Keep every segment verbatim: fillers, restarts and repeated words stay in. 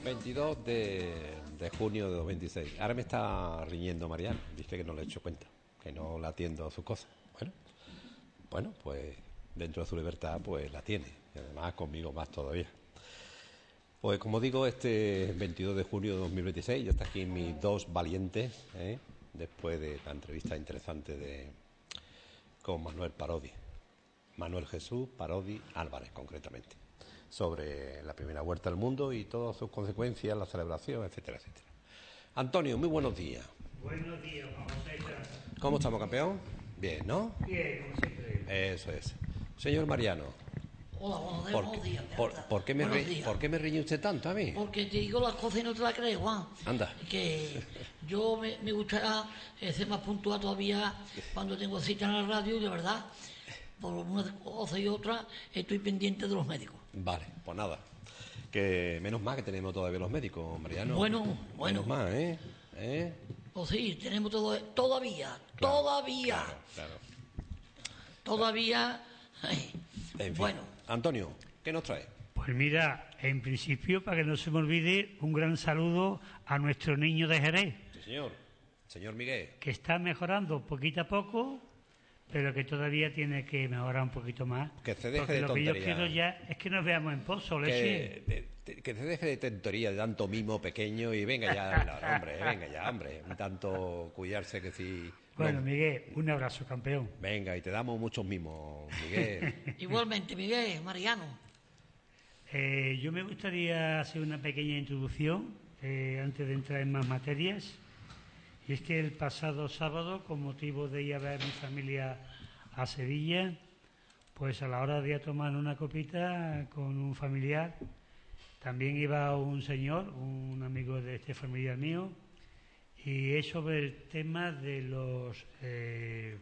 veintidós de, de junio de dos mil veintiséis. Ahora me está riñendo Mariano. Dice que no le he hecho cuenta, que no le atiendo a sus cosas. Bueno, bueno, pues dentro de su libertad, pues la tiene. Y además conmigo más todavía. Pues como digo, este veintidós de junio de dos mil veintiséis, ya está aquí mis dos valientes, ¿eh? Después de la entrevista interesante de con Manuel Parodi. Manuel Jesús Parodi Álvarez, concretamente, sobre la primera vuelta al mundo y todas sus consecuencias, la celebración, etcétera, etcétera. Antonio, muy buenos días. Buenos días, Juan José. ¿Cómo estamos, campeón? Bien, ¿no? Bien, como siempre. Eso es. Señor Mariano. Hola, buenos días, ¿Por, buenos días. por, ¿por, qué me ri, ¿Por qué me riñe usted tanto a mí? Porque te digo las cosas y no te las crees, Juan. Anda. Que yo me, me gustaría ser más puntual todavía cuando tengo cita en la radio y de verdad, por una cosa y otra, estoy pendiente de los médicos. Vale, pues nada. Que menos mal que tenemos todavía los médicos, Mariano. Bueno, bueno. Menos mal, ¿eh? ¿Eh? Pues sí, tenemos todo, todavía, Claro, todavía, Claro, claro. todavía. Ay, En fin. bueno. Antonio, ¿qué nos trae? Pues mira, en principio, para que no se me olvide, un gran saludo a nuestro niño de Jerez, Sí, señor. Señor Miguel. que está mejorando poquito a poco, pero que todavía tiene que mejorar un poquito más. Que se deje porque de lo que yo tontería. quiero ya es que nos veamos en pozo, Que, Leche. de- de- que se deje de tontería de tanto mimo pequeño y venga ya, la- hombre, venga ya, hombre. Un tanto cuidarse que si... Bueno, no. Miguel, un abrazo, campeón. Venga, y te damos muchos mimos, Miguel. Igualmente, Miguel, Mariano. Eh, yo me gustaría hacer una pequeña introducción eh, antes de entrar en más materias. Y es que el pasado sábado, con motivo de ir a ver a mi familia a Sevilla, pues a la hora de ir a tomar una copita con un familiar, también iba un señor, un amigo de este familiar mío, y es sobre el tema de los eh,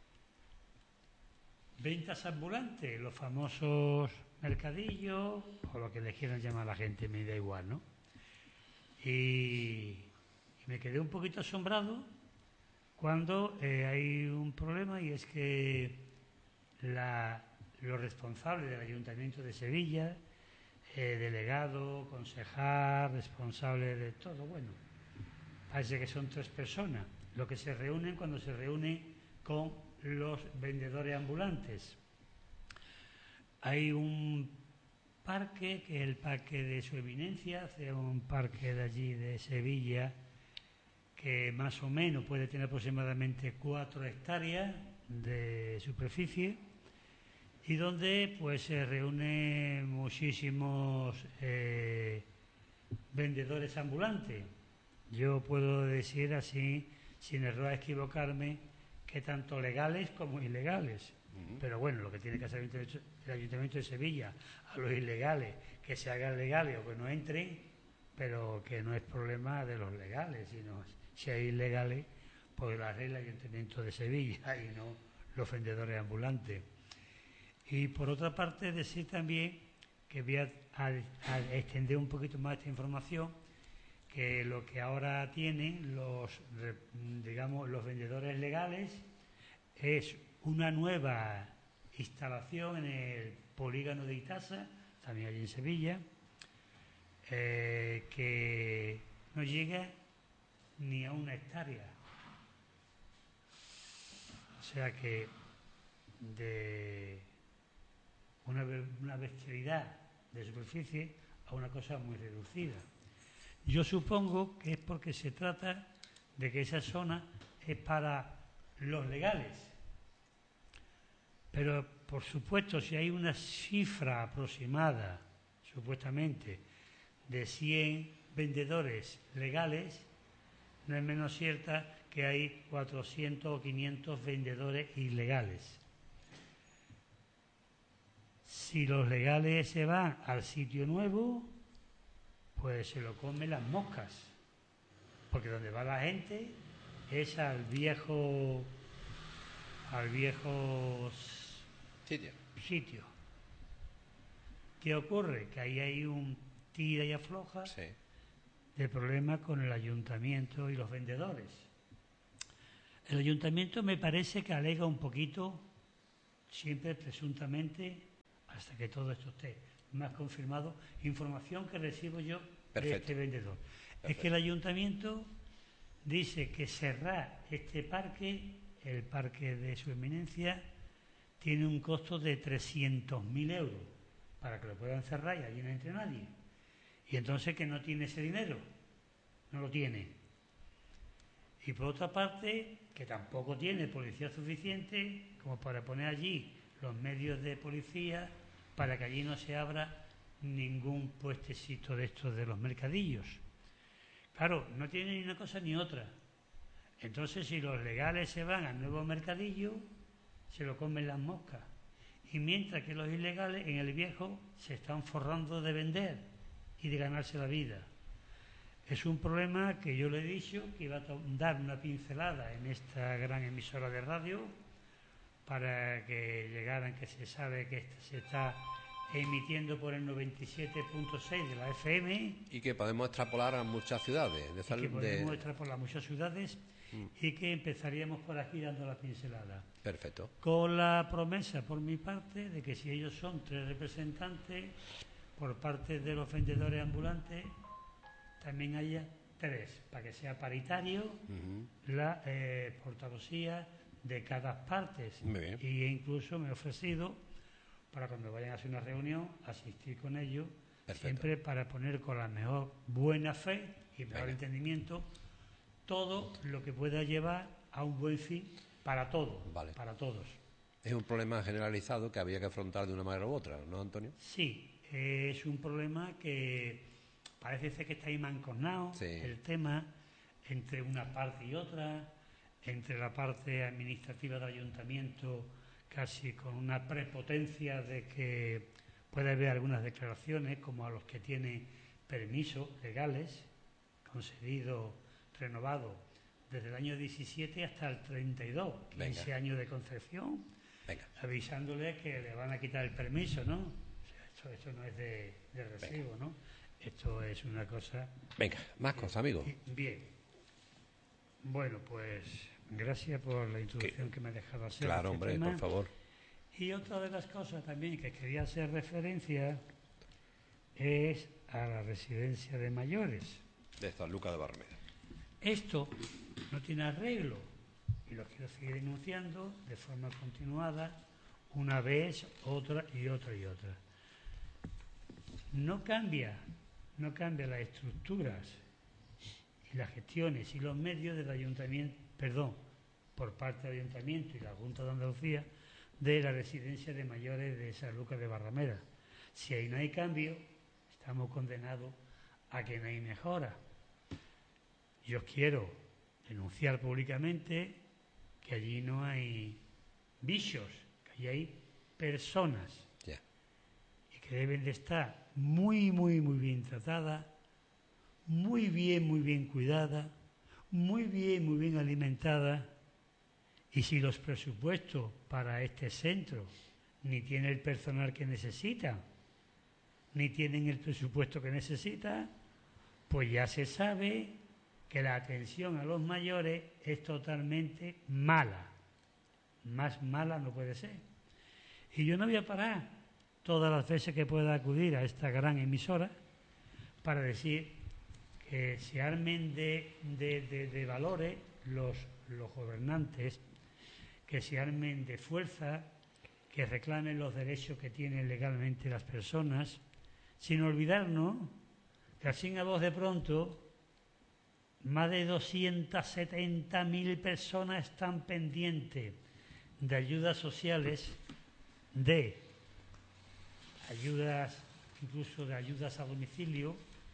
ventas ambulantes, los famosos mercadillos, o lo que les quieran llamar a la gente, me da igual, ¿no? Y, y me quedé un poquito asombrado cuando eh, hay un problema, y es que la, los responsables del Ayuntamiento de Sevilla, eh, delegado, concejal, responsable de todo, bueno, parece que son tres personas lo que se reúnen cuando se reúnen con los vendedores ambulantes. Hay un parque, que es el parque de su eminencia, hace un parque de allí de Sevilla, que más o menos puede tener aproximadamente cuatro hectáreas de superficie, y donde pues se reúnen muchísimos eh, vendedores ambulantes. Yo puedo decir así, sin error a equivocarme, que tanto legales como ilegales. Uh-huh. Pero bueno, lo que tiene que hacer el Ayuntamiento de Sevilla a los ilegales, que se hagan legales o que no entren, pero que no es problema de los legales, sino si hay ilegales, pues la regla del Ayuntamiento de Sevilla y no los vendedores ambulantes. Y por otra parte, decir también que voy a, a, a extender un poquito más esta información, que lo que ahora tienen los, digamos, los vendedores legales es una nueva instalación en el polígono de Itasa, también allí en Sevilla, eh, que no llega ni a una hectárea. O sea que de una, una bestialidad de superficie a una cosa muy reducida. Yo supongo que es porque se trata de que esa zona es para los legales. Pero, por supuesto, si hay una cifra aproximada, supuestamente, de cien vendedores legales, no es menos cierta que hay cuatrocientos o quinientos vendedores ilegales. Si los legales se van al sitio nuevo, pues se lo comen las moscas, porque donde va la gente es al viejo al viejo sitio. sitio. ¿Qué ocurre? Que ahí hay un tira y afloja Sí. de problemas con el ayuntamiento y los vendedores. El ayuntamiento me parece que alega un poquito, siempre presuntamente, hasta que todo esto esté más confirmado, información que recibo yo Perfecto. de este vendedor. Perfecto. Es que el ayuntamiento dice que cerrar este parque, el parque de su eminencia, tiene un costo de trescientos mil euros para que lo puedan cerrar y allí no entre nadie. Y entonces que no tiene ese dinero, no lo tiene. Y por otra parte, que tampoco tiene policía suficiente como para poner allí los medios de policía para que allí no se abra ningún puestecito de estos de los mercadillos. Claro, no tiene ni una cosa ni otra. Entonces, si los legales se van al nuevo mercadillo, se lo comen las moscas. Y mientras que los ilegales en el viejo se están forrando de vender y de ganarse la vida. Es un problema que yo le he dicho que iba a dar una pincelada en esta gran emisora de radio para que llegaran, que se sabe que se está emitiendo por el noventa y siete punto seis de la F M. Y que podemos extrapolar a muchas ciudades. De Y que podemos extrapolar a muchas ciudades mm. y que empezaríamos por aquí dando la pincelada. Perfecto. Con la promesa por mi parte de que si ellos son tres representantes, por parte de los vendedores ambulantes, también haya tres, para que sea paritario uh-huh. la eh, portavocía de cada parte. Y incluso me he ofrecido, para cuando vayan a hacer una reunión, asistir con ellos, perfecto. Siempre para poner con la mejor buena fe y mejor Venga. entendimiento todo lo que pueda llevar a un buen fin para todos, vale. para todos. Es un problema generalizado que había que afrontar de una manera u otra, ¿no, Antonio? Sí, es un problema que parece ser que está ahí mancoznado, sí. el tema, entre una parte y otra, entre la parte administrativa del ayuntamiento, casi con una prepotencia de que puede haber algunas declaraciones, como a los que tienen permisos legales, concedidos, renovados, desde el año diecisiete hasta el treinta y dos, quince Venga. años de concesión, Venga. avisándole que le van a quitar el permiso, ¿no? O sea, esto, esto no es de, de recibo, Venga. ¿no? Esto es una cosa... Venga, más cosas, amigo. Bien. Bueno, pues gracias por la introducción ¿Qué? que me ha dejado hacer. Claro, este hombre, tema. por favor. Y otra de las cosas también que quería hacer referencia es a la residencia de mayores. De San Lucas de Barrameda. Esto no tiene arreglo y lo quiero seguir denunciando de forma continuada, una vez, otra y otra y otra. No cambia, no cambia las estructuras y las gestiones y los medios del ayuntamiento, perdón, por parte del ayuntamiento y la Junta de Andalucía, de la residencia de mayores de San Lucas de Barrameda. Si ahí no hay cambio, estamos condenados a que no hay mejora. Yo quiero denunciar públicamente que allí no hay bichos, que allí hay personas yeah. y que deben de estar muy, muy, muy bien tratadas, muy bien, muy bien cuidadas, muy bien, muy bien alimentadas. Y si los presupuestos para este centro ni tienen el personal que necesitan, ni tienen el presupuesto que necesitan, pues ya se sabe que la atención a los mayores es totalmente mala. Más mala no puede ser. Y yo no voy a parar todas las veces que pueda acudir a esta gran emisora para decir que se armen de, de, de, de valores los, los gobernantes, que se armen de fuerza, que reclamen los derechos que tienen legalmente las personas, sin olvidarnos que así a voz de pronto más de doscientas setenta mil personas están pendientes de ayudas sociales, de ayudas, incluso de ayudas a domicilio,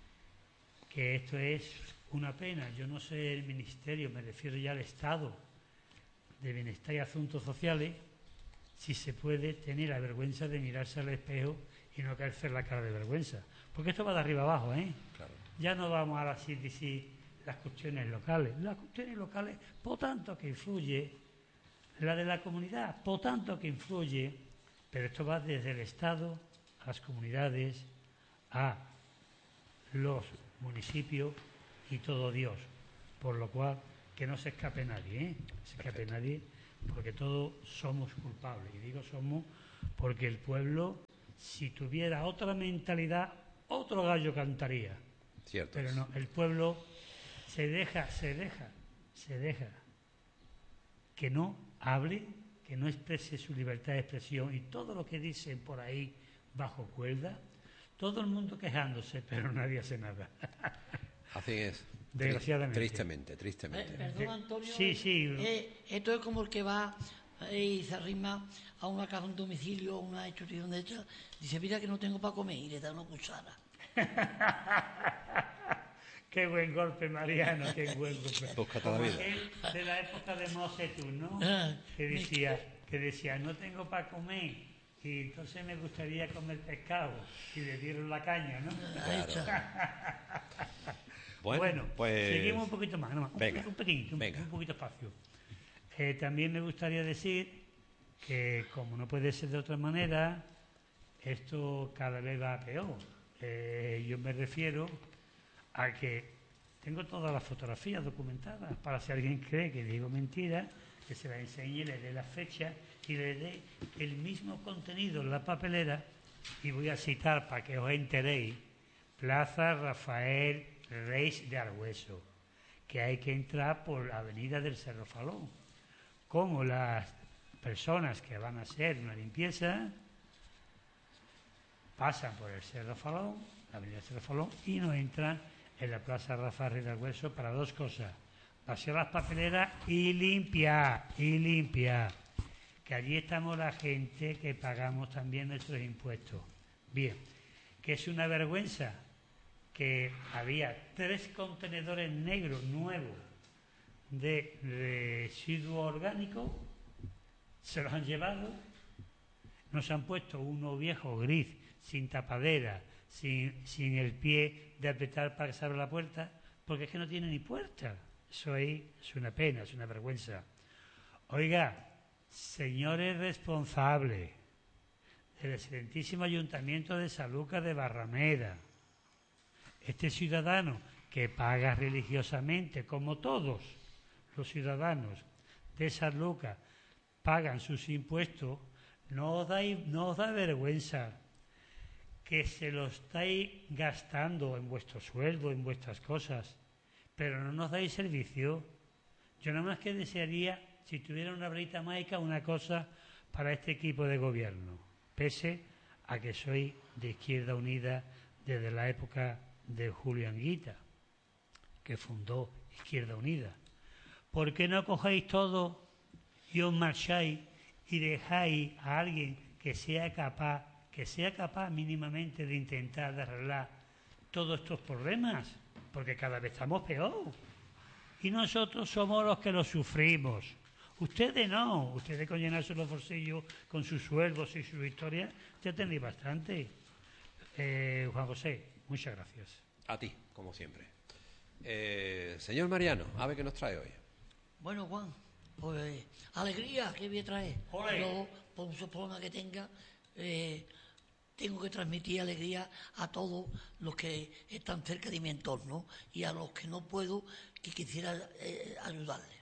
que esto es una pena. Yo no sé el Ministerio, me refiero ya al Estado de Bienestar y Asuntos Sociales, si se puede tener la vergüenza de mirarse al espejo y no caerse la cara de vergüenza. Porque esto va de arriba abajo, ¿eh? Claro. Ya no vamos a decir, decir las cuestiones locales. Las cuestiones locales, por tanto que influye, la de la comunidad, por tanto que influye, pero esto va desde el Estado a las comunidades, a los municipios y todo Dios. Por lo cual, que no se escape nadie, ¿eh? No se escape nadie, porque todos somos culpables. Y digo somos porque el pueblo, si tuviera otra mentalidad, otro gallo cantaría. Cierto. Pero no, el pueblo se deja, se deja, se deja que no hable, que no exprese su libertad de expresión y todo lo que dicen por ahí bajo cuerda, todo el mundo quejándose, pero nadie hace nada. Así es. Desgraciadamente. Tristemente, tristemente. Eh, perdón, Antonio. Sí, sí. Eh, esto es como el que va eh, y se arrima a una casa, un domicilio, una institución de esta, dice, mira que no tengo para comer, y le da una cuchara. Qué buen golpe, Mariano, qué buen golpe. Busca toda la vida. Aquel de la época de Mao Zedong, ¿no? Ah, Que decía, que decía, no tengo para comer, y entonces me gustaría comer pescado, y le dieron la caña, ¿no? Ahí está. Bueno, Bueno, pues... seguimos un poquito más, no, un, Venga, un pequeñito, un, venga. un poquito espacio. Eh, también me gustaría decir que, como no puede ser de otra manera, esto cada vez va a peor. Eh, yo me refiero a que tengo todas las fotografías documentadas, para si alguien cree que digo mentira, que se las enseñe, le dé la fecha y le dé el mismo contenido en la papelera, y voy a citar para que os enteréis: Plaza Rafael Reis de Argüeso, que hay que entrar por la avenida del Cerro Falón. Como las personas que van a hacer una limpieza pasan por el Cerro Falón, la avenida del Cerro Falón, y no entran en la Plaza Rafael Reis de Argüeso para dos cosas: vaciar las papeleras y limpiar, y limpiar. Que allí estamos la gente que pagamos también nuestros impuestos. Bien, que es una vergüenza que había tres contenedores negros nuevos de residuos orgánicos, se los han llevado, nos han puesto uno viejo gris, sin tapadera, sin, sin el pie de apretar para que se abra la puerta, porque es que no tiene ni puerta. Eso ahí es una pena, es una vergüenza. Oiga, señores responsables del excelentísimo Ayuntamiento de Sanlúcar de Barrameda, este ciudadano que paga religiosamente, como todos los ciudadanos de Sanlúcar pagan sus impuestos, no os, dais, no os da vergüenza que se lo estáis gastando en vuestro sueldo, en vuestras cosas, pero no nos dais servicio. Yo nada más que desearía, si tuviera una varita mágica, una cosa para este equipo de gobierno, pese a que soy de Izquierda Unida desde la época de Julio Anguita, que fundó Izquierda Unida. ¿Por qué no cogéis todo y os marcháis y dejáis a alguien que sea capaz, que sea capaz mínimamente de intentar de arreglar todos estos problemas? Porque cada vez estamos peor. Y nosotros somos los que lo sufrimos. Ustedes no, ustedes con llenarse los bolsillos con sus sueldos y sus historias, ya tenéis bastante. Eh, Juan José, muchas gracias. A ti, como siempre. Eh, señor Mariano, a ver qué nos trae hoy. Bueno, Juan, pues alegría que voy a traer. Olé. Yo, por mucho problema que tenga, eh, tengo que transmitir alegría a todos los que están cerca de mi entorno y a los que no puedo, que quisiera eh, ayudarles.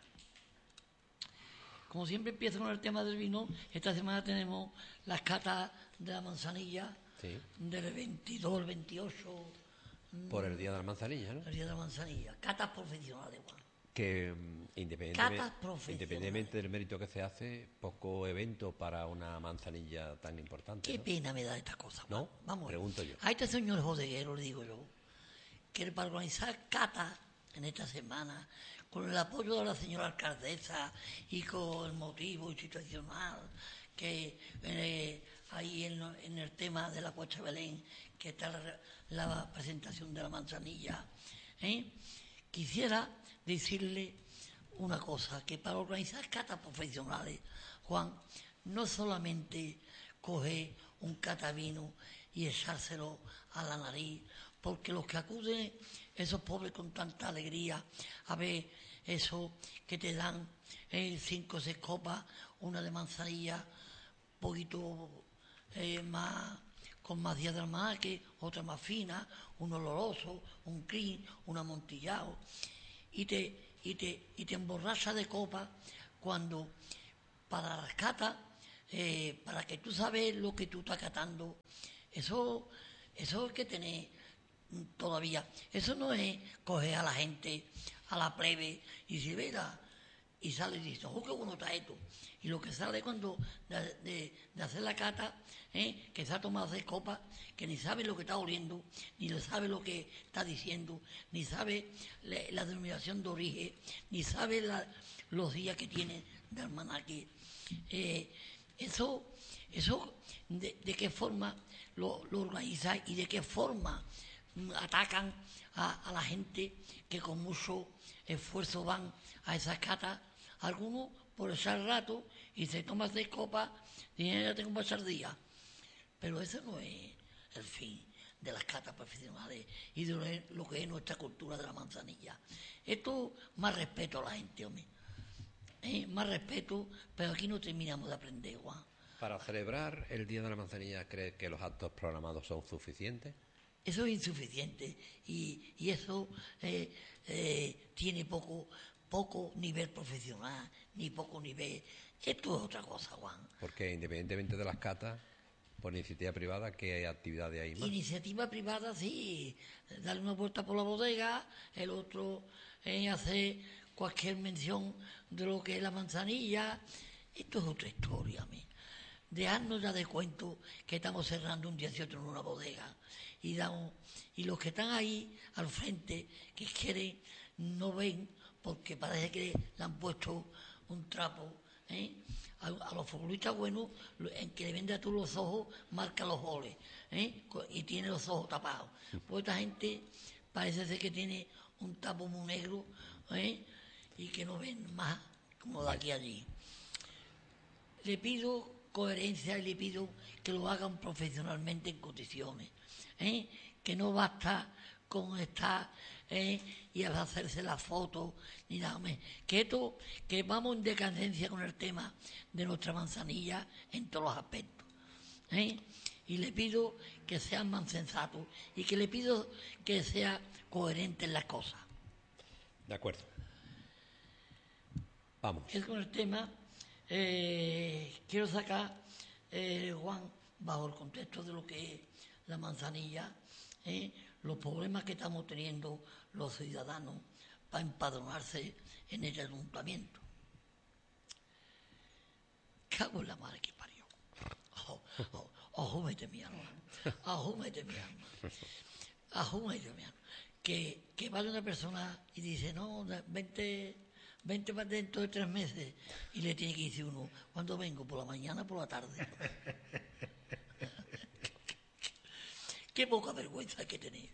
Como siempre empiezo con el tema del vino, esta semana tenemos las catas de la manzanilla, Sí. del veintidós al veintiocho, Por el Día de la Manzanilla, ¿no? el día de la manzanilla. Catas profesionales, Juan. Que mm, independientemente, Catas profesionales. independientemente del mérito que se hace, poco evento para una manzanilla tan importante. Qué ¿no? pena me da esta cosa, Juan. ¿No? Vamos. Pregunto yo. A este señor bodeguero le digo yo que para organizar catas en esta semana, con el apoyo de la señora alcaldesa y con el motivo institucional que eh, ahí en, en el tema de la Cuesta de Belén, que está la, la presentación de la manzanilla, ¿eh? Quisiera decirle una cosa, que para organizar catas profesionales, Juan, no solamente coger un catavino y echárselo a la nariz, porque los que acuden, esos pobres con tanta alegría, a ver eso que te dan eh, cinco o seis copas, una de manzanilla, un poquito eh, más, con más días del marque, otra más fina, un oloroso, un clean, un amontillado, y te, y te, y te emborracha de copa cuando para las catas, eh, para que tú sabes lo que tú estás catando, eso, eso hay que tener toda todavía. Eso no es coger a la gente, a la plebe, y decir, mira, y sale y dice, oh, qué bueno está esto. Y lo que sale cuando de, de, de hacer la cata, ¿eh? Que se ha tomado seis copas, que ni sabe lo que está oliendo, ni sabe lo que está diciendo, ni sabe la, la denominación de origen, ni sabe la, los días que tiene de almanaque. Eh, eso, eso de, de qué forma lo, lo organiza y de qué forma atacan a, a la gente que con mucho esfuerzo van a esas catas. Algunos por echar rato y se toman seis copas y ya tengo que pasar día. Pero eso no es el fin de las catas profesionales y de lo que es nuestra cultura de la manzanilla. Esto más respeto a la gente, hombre. ¿Eh? Más respeto, pero aquí no terminamos de aprender, Juan. Para celebrar el Día de la Manzanilla, ¿crees que los actos programados son suficientes? Eso es insuficiente y, y eso eh, eh, tiene poco, poco nivel profesional, ni poco nivel. Esto es otra cosa, Juan. Porque independientemente de las catas, por iniciativa privada, ¿qué actividades hay más? Iniciativa privada, sí. Darle una vuelta por la bodega, el otro eh, hacer cualquier mención de lo que es la manzanilla. Esto es otra historia, a mí. Dejarnos ya de cuento que estamos cerrando un dieciocho en una bodega y, damos, y los que están ahí al frente, que quieren, no ven porque parece que le han puesto un trapo. ¿eh? A, a los futbolistas buenos, en que le vende a tú los ojos, marca los goles ¿eh? y tiene los ojos tapados. Pues esta gente parece ser que tiene un tapo muy negro ¿eh? y que no ven más como de aquí a allí. Le pido coherencia y le pido que lo hagan profesionalmente en condiciones, ¿eh? que no basta con estar ¿eh? y hacerse la foto ni nada más. Que esto, que vamos en decadencia con el tema de nuestra manzanilla en todos los aspectos. ¿eh? Y le pido que sean más sensatos y que le pido que sea coherente en las cosas. De acuerdo. Vamos. Es con el tema. Eh, quiero sacar, eh, Juan, bajo el contexto de lo que es la manzanilla, eh, los problemas que estamos teniendo los ciudadanos para empadronarse en el ayuntamiento. Cago en la madre que parió. Ojo, ojo, ojo, mete mi alma. Ojo, mete mi alma. Ojo, mete mi alma. Que, que vale una persona y dice, no, vente... Vente para dentro de tres meses y le tiene que decir uno, ¿cuándo vengo? ¿Por la mañana o por la tarde? Qué poca vergüenza hay que tener.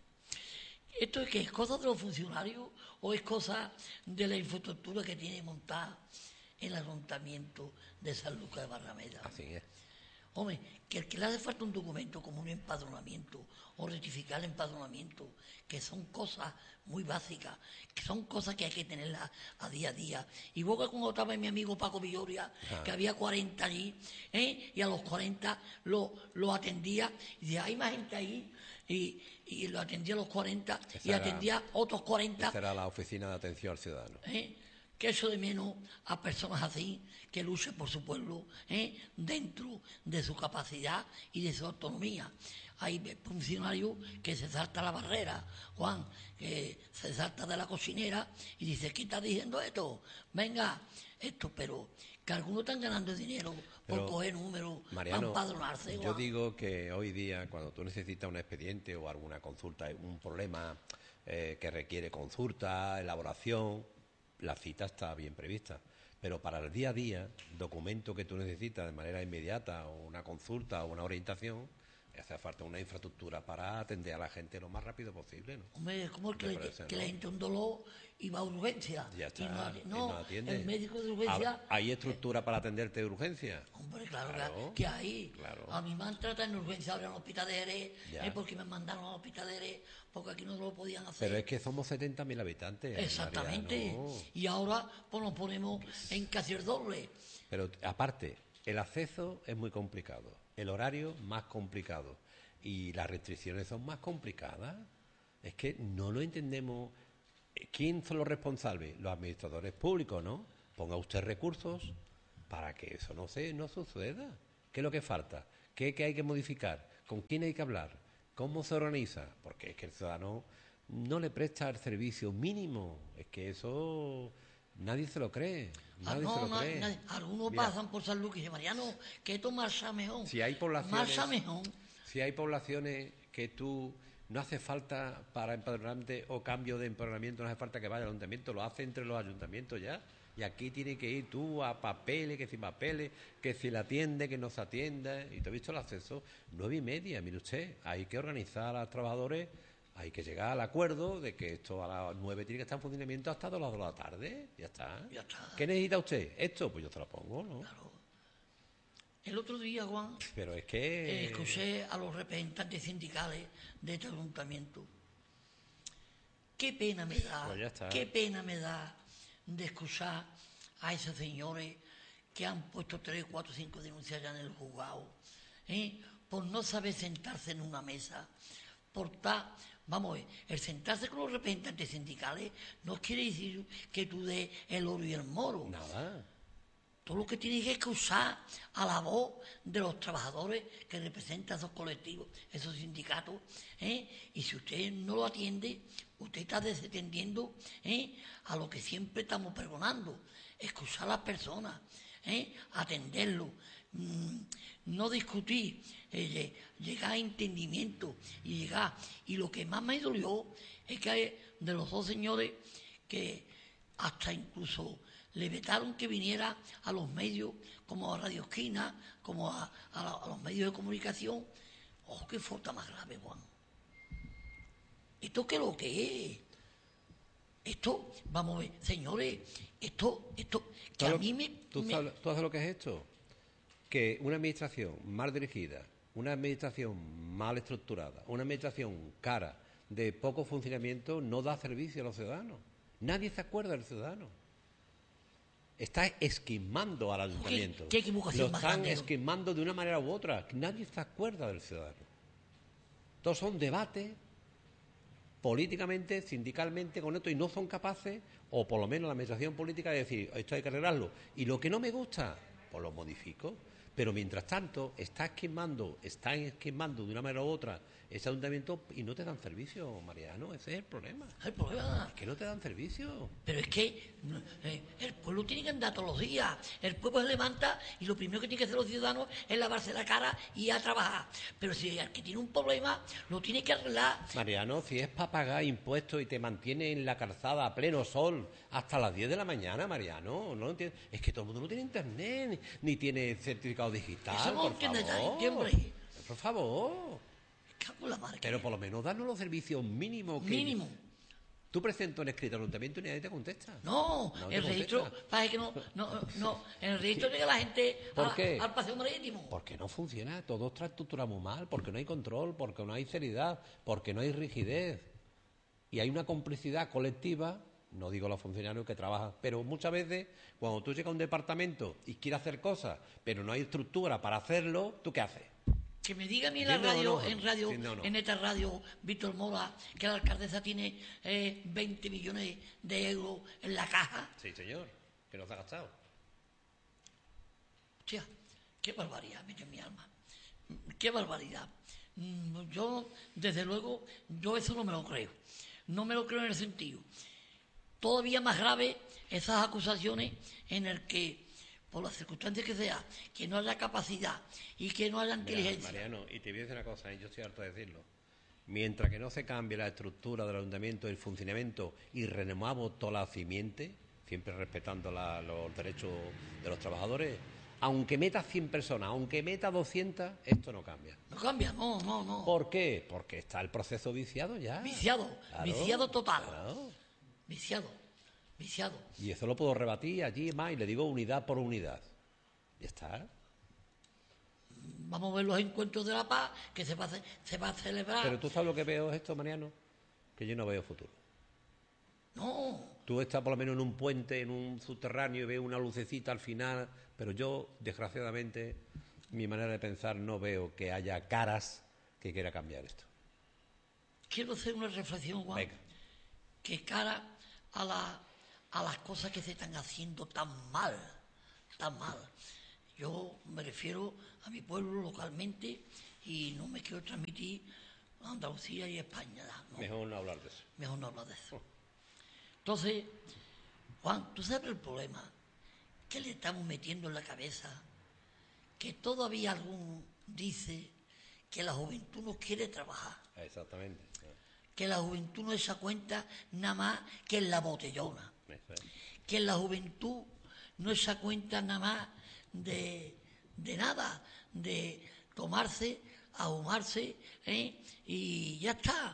¿Esto es que es cosa de los funcionarios o es cosa de la infraestructura que tiene montada el ayuntamiento de San Lucas de Barrameda? Así es. Hombre, que el que le hace falta un documento como un empadronamiento o rectificar el empadronamiento, que son cosas muy básicas, que son cosas que hay que tenerlas a día a día. Y vos que cuando estaba mi amigo Paco Villoria, ah. que había cuarenta allí, ¿eh? y a los cuarenta lo, lo atendía, y decía, hay más gente ahí, y, y lo atendía a los cuarenta, esa y atendía a otros cuarenta. Esa era la oficina de atención al ciudadano. ¿Eh? Que eso de menos a personas así, que luchen por su pueblo, ¿eh? dentro de su capacidad y de su autonomía. Hay funcionarios que se salta la barrera, Juan, que se salta de la cocinera y dice, ¿qué está diciendo esto? Venga, esto, pero que algunos están ganando dinero por pero, coger números, Mariano, para empadronarse. Yo digo que hoy día, cuando tú necesitas un expediente o alguna consulta, un problema eh, que requiere consulta, elaboración, la cita está bien prevista, pero para el día a día, documento que tú necesitas de manera inmediata, o una consulta o una orientación, hace falta una infraestructura para atender a la gente lo más rápido posible, ¿no? Hombre, ¿cómo es que, le, que la gente un dolor y va a urgencia? Ya está, y no, y no, no atiende. El médico de urgencia... ¿Hay estructura eh, para atenderte de urgencia? Hombre, claro, claro que hay. Claro. A mí me han tratado en urgencia ahora en el hospital de Jerez, eh, porque me mandaron al hospital de Jerez, porque aquí no lo podían hacer. Pero es que somos setenta mil habitantes. Exactamente. Mariano. Y ahora pues nos ponemos en casi el doble. Pero aparte, el acceso es muy complicado, el horario más complicado y las restricciones son más complicadas. Es que no lo entendemos. ¿Quién son los responsables? Los administradores públicos, ¿no? Ponga usted recursos para que eso no se no suceda. ¿Qué es lo que falta? ¿Qué, qué hay que modificar? ¿Con quién hay que hablar? ¿Cómo se organiza? Porque es que el ciudadano no le presta el servicio mínimo. Es que eso nadie se lo cree. Ah, Nadie no, se lo no, cree. nadie- algunos Mira, pasan por San Lucas y dicen, Mariano, que esto marcha mejor. si hay poblaciones, Marcha mejor. si hay poblaciones que tú no hace falta para empadronarte o cambio de empadronamiento, no hace falta que vaya al ayuntamiento, lo hace entre los ayuntamientos ya. Y aquí tiene que ir tú a papeles, que sin papeles, que si la atiende, que no se atienda. Y te he visto el acceso, nueve y media, mire usted, hay que organizar a los trabajadores, hay que llegar al acuerdo de que esto a las nueve tiene que estar en funcionamiento hasta las dos de la tarde. Ya está. Ya está. ¿Qué necesita usted? Esto, pues yo te lo pongo, ¿no? Claro. El otro día, Juan, Pero es eh, que... escuché a los representantes sindicales de este ayuntamiento. Qué pena me da, Pues ya está. qué pena me da de escuchar a esos señores que han puesto tres, cuatro, cinco denuncias ya en el juzgado, ¿eh? Por no saber sentarse en una mesa, por estar, vamos a ver, el sentarse con los representantes sindicales no quiere decir que tú des el oro y el moro. Nada. Todo lo que tienes que usar a la voz de los trabajadores que representan esos colectivos, esos sindicatos, ¿eh? Y si usted no lo atiende, usted está desatendiendo, ¿eh? A lo que siempre estamos pregonando, escuchar a las personas, ¿eh? Atenderlo, mmm, no discutir, eh, llegar a entendimiento y llegar. Y lo que más me dolió es que hay de los dos señores que hasta incluso le vetaron que viniera a los medios, como a Radio Esquina, como a, a, la- a los medios de comunicación. ¡Oh, qué falta más grave, Juan! ¿Esto qué es lo que es? Esto, vamos a ver, señores, esto, esto, que a ¿Tú mí me... ¿Tú, me- sabes, ¿Tú sabes lo que es esto? Que una administración mal dirigida, una administración mal estructurada, una administración cara, de poco funcionamiento, no da servicio a los ciudadanos. Nadie se acuerda del ciudadano. Está esquimando al ayuntamiento. qué equivocación Lo más están grande, ¿no? esquimando de una manera u otra. Nadie se acuerda del ciudadano. Todos son debates políticamente, sindicalmente, con esto, y no son capaces, o por lo menos la administración política, de decir, esto hay que arreglarlo. Y lo que no me gusta, pues lo modifico. Pero mientras tanto, está esquimando, están esquimando de una manera u otra ese ayuntamiento y no te dan servicio, Mariano. Ese es el problema. El problema, Es que no te dan servicio. pero es que eh, el pueblo tiene que andar todos los días. El pueblo se levanta y lo primero que tienen que hacer los ciudadanos es lavarse la cara y ir a trabajar. Pero si el que tiene un problema lo tiene que arreglar. Mariano, si es para pagar impuestos y te mantiene en la calzada a pleno sol hasta las diez de la mañana, Mariano, no lo entiendo. Es que todo el mundo no tiene internet, ni tiene certificado digital. Eso no por entiende favor. nadie, hombre. Por favor. Cago en la mar que- Pero por lo menos darnos los servicios mínimos. Que Mínimo. Tú presentas un escrito al ayuntamiento y nadie te contesta. No, No te el registro, contesta. parece que no, no, no, en el registro llega la gente ¿Por a- qué? al paseo marítimo. Porque no funciona, todo está estructurado muy mal, porque no hay control, porque no hay seriedad, porque no hay rigidez. Y hay una complicidad colectiva, no digo los funcionarios que trabajan, pero muchas veces cuando tú llegas a un departamento y quieres hacer cosas, pero no hay estructura para hacerlo, ¿tú qué haces? Que me diga a mí en la ¿Entiendes radio, o no? en radio, Sí, no, no. en esta radio, Víctor Mora, que la alcaldesa tiene eh, veinte millones de euros en la caja. Sí, señor, que nos ha gastado. Hostia, qué barbaridad, mete en mi alma. Qué barbaridad. Mm, Yo, desde luego, yo eso no me lo creo. No me lo creo en el sentido. Todavía más grave esas acusaciones en el que, por las circunstancias que sea, que no haya capacidad y que no haya Mira, inteligencia. Mariano, y te voy a decir una cosa, y yo estoy harto de decirlo. Mientras que no se cambie la estructura del ayuntamiento, el funcionamiento y renovamos toda la simiente, siempre respetando la- los derechos de los trabajadores, aunque meta cien personas, aunque meta doscientas, esto no cambia. No cambia, no, no, no. ¿Por qué? Porque está el proceso viciado ya. Viciado, Claro, viciado total. claro. Viciado, viciado. Y eso lo puedo rebatir allí más y le digo unidad por unidad. Ya está. Vamos a ver los encuentros de la paz que se va a, ce- se va a celebrar. Pero tú sabes lo que veo esto, Mariano, que yo no veo futuro. No, Tú estás por lo menos en un puente, en un subterráneo y ves una lucecita al final, pero yo, desgraciadamente, mi manera de pensar no veo que haya caras que quiera cambiar esto. quiero hacer una reflexión, Juan, Venga. que cara a, la, a las cosas que se están haciendo tan mal, tan mal. Yo me refiero a mi pueblo localmente y no me quiero transmitir Andalucía y España. ¿no? Mejor no hablar de eso. Mejor no hablar de eso. Entonces, Juan, ¿tú sabes el problema? Que le estamos metiendo en la cabeza que todavía algún dice que la juventud no quiere trabajar. Exactamente. Que la juventud no echa cuenta nada más que en la botellona. Que en la juventud no echa cuenta nada más de, de nada, de tomarse, ahumarse, ¿eh? Y ya está.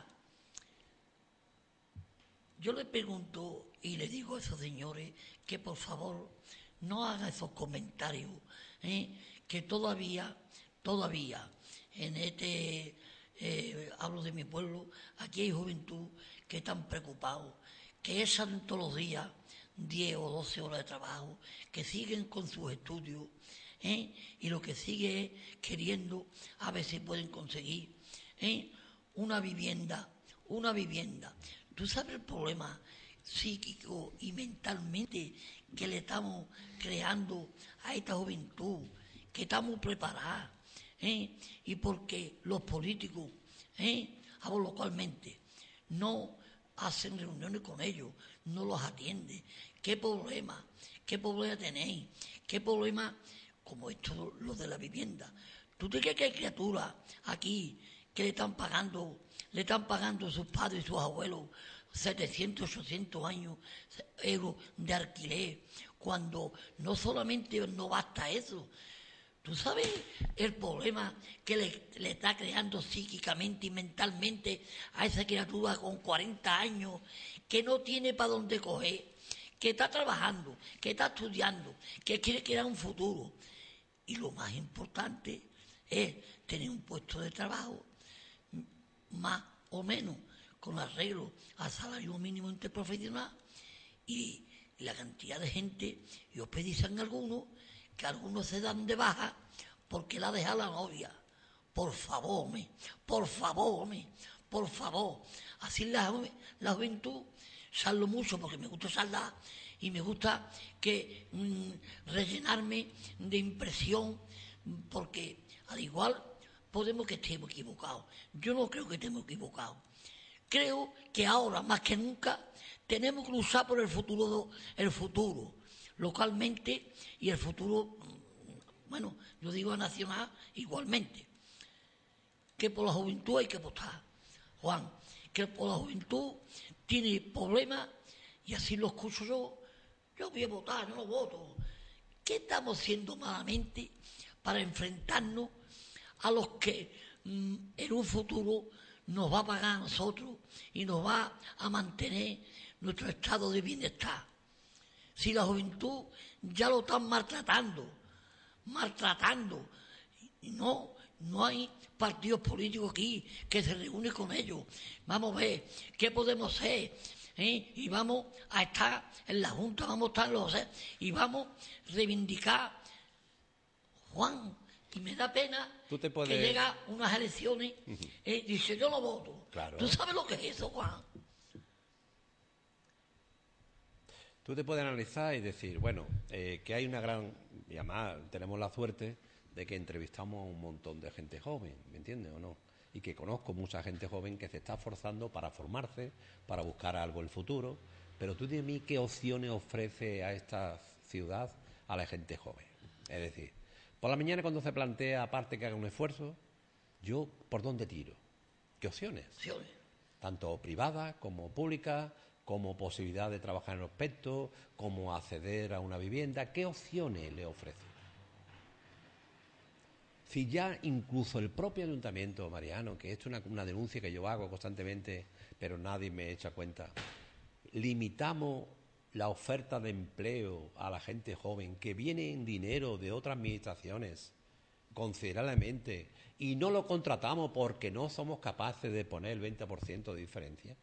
Yo le pregunto y le digo a esos señores que por favor no hagan esos comentarios, ¿eh? Que todavía, todavía, en este, eh, hablo de mi pueblo, aquí hay juventud que están preocupados, que echan todos los días diez o doce horas de trabajo, que siguen con sus estudios, ¿eh? Y lo que sigue es queriendo a ver si pueden conseguir, ¿eh? una vivienda, una vivienda. ¿Tú sabes el problema psíquico y mentalmente que le estamos creando a esta juventud, que estamos preparadas, ¿eh? Y porque los políticos, ¿eh? hablo localmente, no hacen reuniones con ellos, no los atienden? ¿Qué problema? ¿Qué problema tenéis? ¿Qué problema? Como esto, lo de la vivienda. ¿Tú te crees que hay criaturas aquí que le están pagando, le están pagando sus padres y sus abuelos setecientos, ochocientos años, euros de alquiler, cuando no solamente no basta eso? ¿Tú sabes el problema que le, le está creando psíquicamente y mentalmente a esa criatura con cuarenta años, que no tiene para dónde coger, que está trabajando, que está estudiando, que quiere crear un futuro? Y lo más importante es tener un puesto de trabajo más o menos con arreglo al salario mínimo interprofesional, y la cantidad de gente, y os pedicen algunos, que algunos se dan de baja porque la deja la novia. Por favor, me, por favor, me, por favor. Así la, la juventud, salgo mucho porque me gusta saldar y me gusta que mmm, rellenarme de impresión, porque al igual podemos que estemos equivocados. Yo no creo que estemos equivocados. Creo que ahora, más que nunca, tenemos que luchar por el futuro, el futuro localmente y el futuro, bueno, yo digo nacional igualmente. Que por la juventud hay que votar, Juan, que por la juventud tiene problemas, y así lo escucho yo. Yo voy a votar, yo no voto. ¿Qué estamos haciendo malamente para enfrentarnos a los que mmm, en un futuro nos va a pagar a nosotros y nos va a mantener nuestro estado de bienestar? Si la juventud ya lo están maltratando, maltratando, y no, no hay partidos políticos aquí que se reúnen con ellos. Vamos a ver qué podemos hacer, ¿eh? Y vamos a estar en la Junta, vamos a estar en los, ¿eh? Y vamos a reivindicar, Juan. Y me da pena ¿Tú te puedes... que llega unas elecciones, uh-huh. eh, y dice, yo no voto. Claro. ¿Tú sabes lo que es eso, Juan? Tú te puedes analizar y decir, bueno, eh, que hay una gran... Y además tenemos la suerte de que entrevistamos a un montón de gente joven, ¿me entiendes o no? Y que conozco mucha gente joven que se está esforzando para formarse, para buscar algo en el futuro. Pero tú dime a mí qué opciones ofrece a esta ciudad a la gente joven. Es decir, por la mañana cuando se plantea, aparte que haga un esfuerzo, yo, ¿por dónde tiro? ¿Qué opciones? Opciones. Tanto privadas como públicas, como posibilidad de trabajar en el aspecto, como acceder a una vivienda. ¿Qué opciones le ofrece? Si ya incluso el propio ayuntamiento, Mariano, que esto es una, una denuncia que yo hago constantemente, pero nadie me echa cuenta, limitamos la oferta de empleo a la gente joven que viene en dinero de otras administraciones considerablemente y no lo contratamos porque no somos capaces de poner el veinte por ciento de diferencia.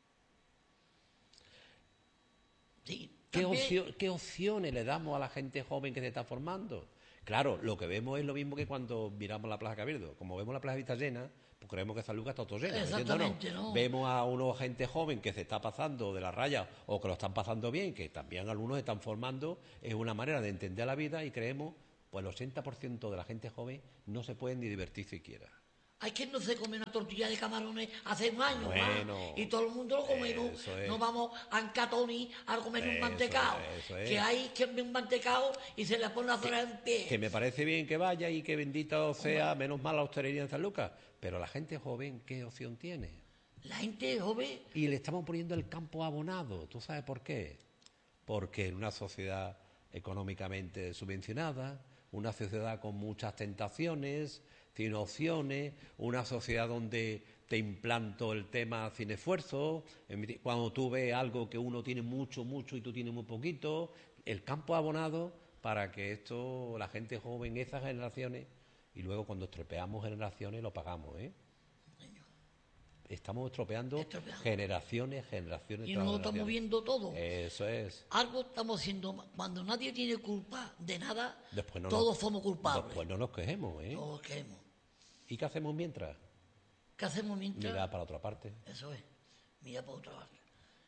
Sí, ¿Qué, opción, ¿Qué opciones le damos a la gente joven que se está formando? Claro, lo que vemos es lo mismo que cuando miramos la Plaza Cabildo. Como vemos la plaza vista llena, pues creemos que esa lugar está todo llena. Exactamente, ¿no? Vemos a una gente joven que se está pasando de la raya o que lo están pasando bien, que también algunos están formando, es una manera de entender la vida y creemos, pues el ochenta por ciento de la gente joven no se puede ni divertir siquiera. Hay quien no se come una tortilla de camarones hace un año, Bueno, ¿va? Y todo el mundo lo comemos. eso es. No vamos a Ancatoni a comer un Eso mantecao. es, eso es. Que hay quien ve un mantecao y se le pone las orejas en pie. Que me parece bien que vaya y que bendito sea, menos mal la hostelería en San Lucas. Pero la gente joven, ¿qué opción tiene? La gente joven, Y le estamos poniendo el campo abonado. ¿Tú sabes por qué? Porque en una sociedad económicamente subvencionada, una sociedad con muchas tentaciones, sin opciones, una sociedad donde te implanto el tema sin esfuerzo, cuando tú ves algo que uno tiene mucho, mucho y tú tienes muy poquito, el campo abonado para que esto, la gente joven, esas generaciones, y luego cuando estropeamos generaciones lo pagamos, ¿eh? Estamos estropeando, Estropeando. generaciones, generaciones. y tras nos lo estamos generaciones. viendo todo. Eso es. Algo estamos haciendo mal. Cuando nadie tiene culpa de nada, Después no todos nos, somos culpables. Después no nos quejemos, ¿eh? Todos queremos. ¿Y qué hacemos mientras? ¿Qué hacemos mientras? Mirar para otra parte. Eso es, mira por otra parte.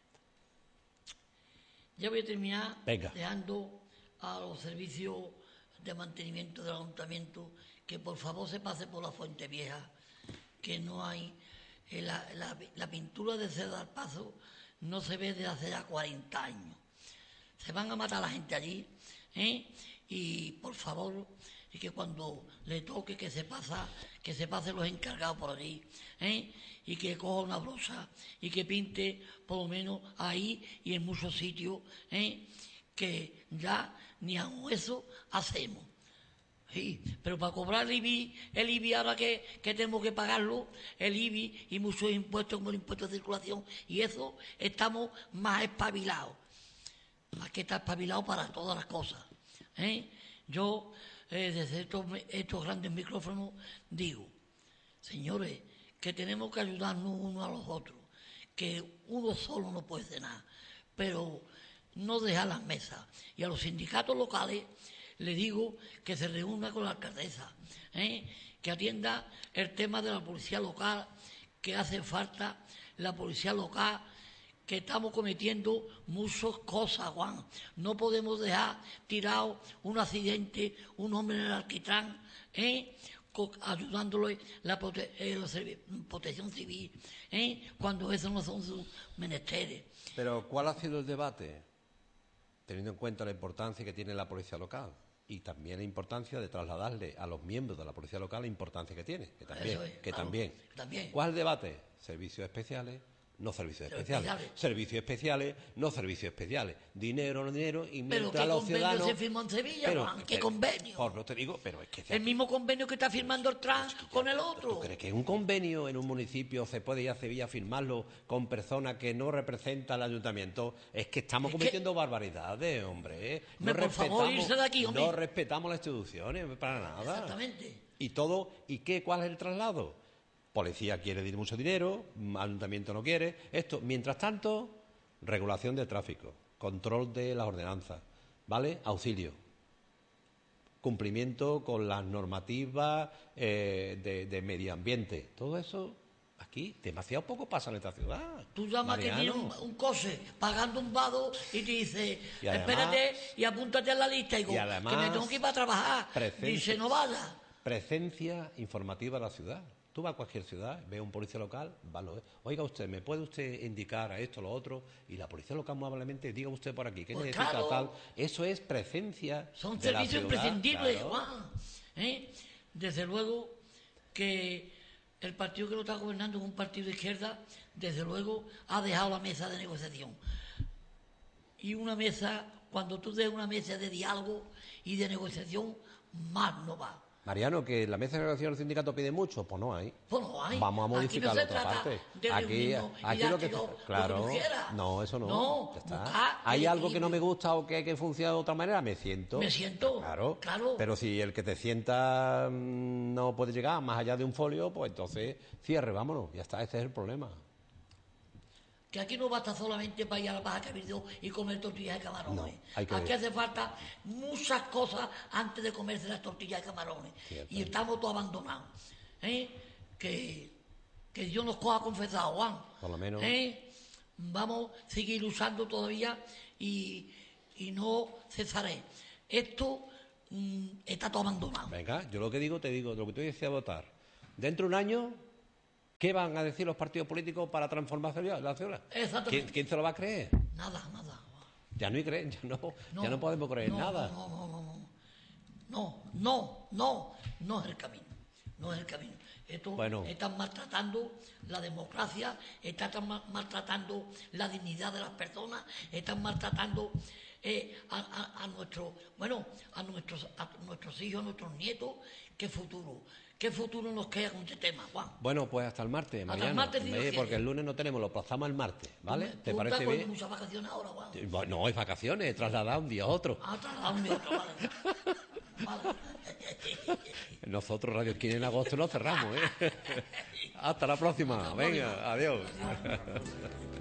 Ya voy a terminar Venga. dejando a los servicios de mantenimiento del ayuntamiento que por favor se pase por la Fuente Vieja, que no hay, eh, la, la- la pintura de Cedar al Paso no se ve desde hace ya cuarenta años. Se van a matar a la gente allí, ¿eh? Y por favor, y que cuando le toque que se pasa, que se pasen los encargados por allí, ¿eh? Y que coja una brocha y que pinte por lo menos ahí y en muchos sitios, ¿eh? Que ya ni aun eso hacemos. Sí, pero para cobrar el I B I, el I B I ahora que, que tenemos que pagarlo, el I B I y muchos impuestos como el impuesto de circulación, y eso estamos más espabilados. Hay que estar espabilado para todas las cosas. ¿eh? Yo, eh, desde estos, estos grandes micrófonos, digo, señores, que tenemos que ayudarnos unos a los otros, que uno solo no puede hacer nada, pero no dejar las mesas. Y a los sindicatos locales le digo que se reúna con la alcaldesa, ¿eh? que atienda el tema de la policía local, que hace falta la policía local, que estamos cometiendo muchas cosas, Juan. No podemos dejar tirado un accidente, un hombre en el alquitrán, ¿eh? Co- ayudándole la prote- eh, la servi- protección civil, ¿eh? cuando esos no son sus menesteres. Pero ¿cuál ha sido el debate? Teniendo en cuenta la importancia que tiene la policía local y también la importancia de trasladarle a los miembros de la policía local la importancia que tiene, que también, Eso es, que claro, también. también. ¿Cuál es el debate? Servicios especiales, no servicios Pero especiales. especiales. Servicios especiales, no servicios especiales. Dinero, no dinero, y Pero mientras ¿qué los convenio ciudadanos... se firmó en Sevilla, Juan? ¿Qué pero- convenio? Por no te digo, pero es que... El mismo convenio que está firmando el Trans con el ¿Tú otro. crees que un convenio en un municipio se puede ir a Sevilla a firmarlo con personas que no representan al ayuntamiento? Es que estamos Es que- cometiendo barbaridades, hombre. ¿eh? No Hombre, por favor, respetamos- irse de aquí, hombre. No respetamos las instituciones, para nada. Exactamente. Y todo, ¿y qué? ¿Cuál es el traslado? Policía quiere dir mucho dinero, mm, ayuntamiento no quiere. Esto, mientras tanto, regulación de tráfico, control de las ordenanzas, ¿vale? Auxilio. Cumplimiento con las normativas eh, de, de medio ambiente. Todo eso, aquí, demasiado poco pasa en esta ciudad. Tú llamas que tiene Mariano. un, un coche pagando un vado y te dice, Y además- espérate y apúntate en la lista. Y digo, y además, que me tengo que ir para trabajar. presencia- Dice, no vaya. Presencia informativa de la ciudad. Tú vas a cualquier ciudad, ves a un policía local, va, lo ve. Oiga usted, ¿me puede usted indicar a esto, lo otro? Y la policía local muy amablemente, diga usted por aquí, ¿qué Pues necesita claro. tal? Eso es presencia Son de la servicios ciudad, imprescindibles, claro. Juan. ¿Eh? Desde luego que el partido que lo está gobernando es un partido de izquierda, desde luego ha dejado la mesa de negociación. Y una mesa, cuando tú des una mesa de diálogo y de negociación, más no va. Mariano, que la mesa de negociación del sindicato pide mucho, pues no hay. Pues no hay. Vamos a Aquí modificar no la se otra trata parte. de Aquí, reunirnos y aquí dar lo que, que lo- lo que claro, tú quieras. no, eso no. No, ya está. buscar Hay el algo que no me equilibrio. gusta o que hay que funcione de otra manera, me siento. Me siento, Claro, claro. Pero si el que te sienta mm, no puede llegar más allá de un folio, pues entonces cierre, vámonos, ya está, ese es el problema. Que aquí no basta solamente para ir a la Baja Cabildo y comer tortillas de camarones. No, hay que- Aquí hace falta muchas cosas antes de comerse las tortillas de camarones. Cierto. Y estamos todos abandonados. ¿eh? Que, que Dios nos coja confesado, Juan. Por lo menos. ¿eh? Vamos a seguir luchando todavía y, y no cesaré. Esto mm, está todo abandonado. Venga, yo lo que digo, te digo, lo que tú decías votar. Dentro de un año, ¿qué van a decir los partidos políticos para transformar la ciudad? Exactamente. ¿Quién, quién se lo va a creer? Nada, nada. Ya no hay creen, ya no, ya no podemos creer no, nada. No, no, no, no. No, no, no, no es el camino. No es el camino. Esto Bueno. están maltratando la democracia, están ma- maltratando la dignidad de las personas, están maltratando eh, a, a, a nuestro, bueno, a nuestros, a nuestros hijos, a nuestros nietos. ¿Qué futuro? ¿Qué futuro nos queda con este tema, Juan? Bueno, pues hasta el martes, el Mariano. martes, Dios Eh, quiere. porque el lunes no tenemos, lo aplazamos al martes, ¿vale? Tú- ¿Te tú parece estás con bien? muchas vacaciones ahora, Juan. Eh, No, hay vacaciones, trasladado un día a otro. Ah, trasladado un día a otro, vale. Vale. Nosotros Radio Esquina en agosto nos cerramos, ¿eh? Hasta la próxima. Venga, adiós. Adiós.